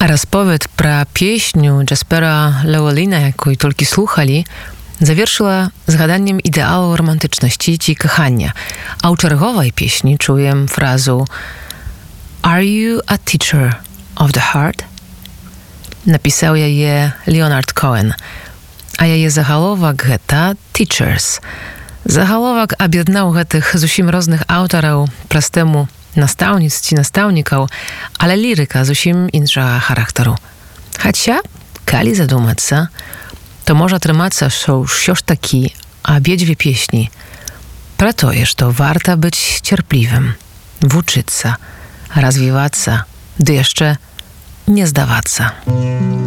А расповед пра песню Jaspera Llewellyna, якую толькі слухалі, завершыла згаданнем ідэалу романтычнасці ці кахання. А ў чарговай песні чуем фразу «Are you a teacher of the heart?» Напісаў яе Leonard Cohen, а яе загаловак гэта «Teachers». Загаловак аб'яднаў гэтых зусім розных аўтараў праз тэму настаўніц ці настаўнікаў, але лірыка зусім іншага характару. Хаця, калі задумацца, то можа атрымацца, што ўсё ж такі абедзве песні пра тое, што варта быць цярплівым, вучыцца, развівацца, ды яшчэ не здавацца.